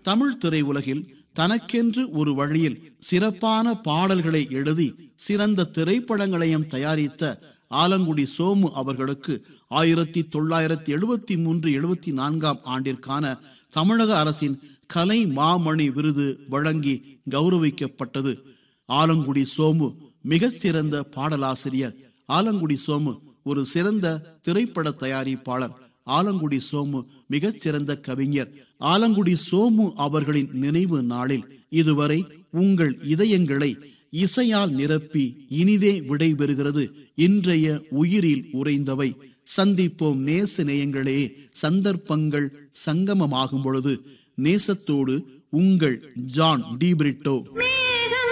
தமிழ் திரையுலகில் தனக்கென்று ஒரு வழியில் சிறப்பான பாடல்களை எழுதி சிறந்த திரைப்படங்களையும் தயாரித்த ஆலங்குடி சோமு அவர்களுக்கு 1973-74 ஆண்டிற்கான தமிழக அரசின் கலை மாமணி விருது வழங்கி கௌரவிக்கப்பட்டது. ஆலங்குடி சோமு மிக சிறந்த பாடலாசிரியர். ஆலங்குடி சோமு ஒரு சிறந்த திரைப்பட தயாரிப்பாளர். ஆலங்குடி சோமு மிக சிறந்த கவிஞர். ஆலங்குடி சோமு அவர்களின் நினைவு நாளில் இதுவரை உங்கள் இதயங்களை இசையால் நிரப்பி இனிதே விடைபெறுகிறது இன்றைய உயிரில் உறைந்தவை. சந்திப்போம் நேச நேயங்களே. சந்தர்ப்பங்கள் சங்கமமாகும் பொழுது நேசத்தோடு உங்கள் ஜான் டி பிரிட்டோ.